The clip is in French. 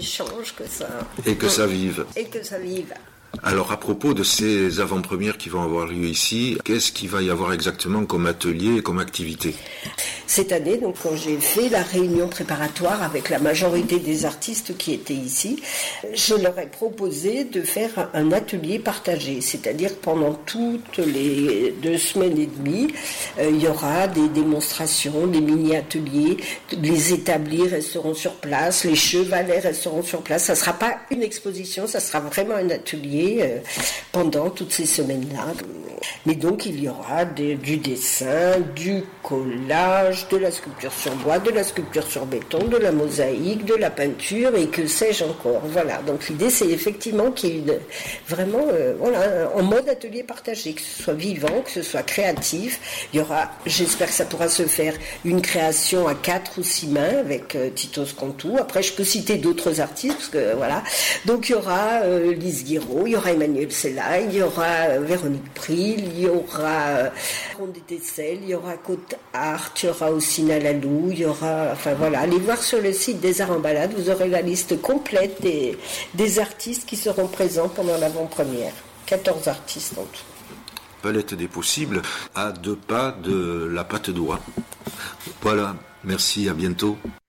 change, que ça... Et que ça vive. Et que ça vive. Alors à propos de ces avant-premières qui vont avoir lieu ici, qu'est-ce qu'il va y avoir exactement comme atelier et comme activité ? Cette année, donc, quand j'ai fait la réunion préparatoire avec la majorité des artistes qui étaient ici, je leur ai proposé de faire un atelier partagé, c'est-à-dire pendant toutes les 2 semaines et demie, il y aura des démonstrations, des mini-ateliers, les établis resteront sur place, les chevalets resteront sur place. Ça ne sera pas une exposition, ça sera vraiment un atelier pendant toutes ces semaines-là. Mais donc il y aura du dessin, du collage, de la sculpture sur bois, de la sculpture sur béton, de la mosaïque, de la peinture et que sais-je encore. Voilà, donc l'idée c'est effectivement qu'il y ait vraiment en mode atelier partagé, que ce soit vivant, que ce soit créatif. Il y aura, j'espère que ça pourra se faire, une création à 4 ou 6 mains avec Titos Cantou. Après je peux citer d'autres artistes, parce que voilà. Donc il y aura Lise Guiraud, il y aura Emmanuel Sella, il y aura Véronique Pril, il y aura Rondé Tessel, il y aura Côte Art, il y aura aussi Nalalou, il y aura, enfin voilà, allez voir sur le site des Arts en Balade, vous aurez la liste complète des artistes qui seront présents pendant l'avant-première. 14 artistes en tout. Palette des possibles à 2 pas de la Patte d'Oie. Voilà, merci, à bientôt.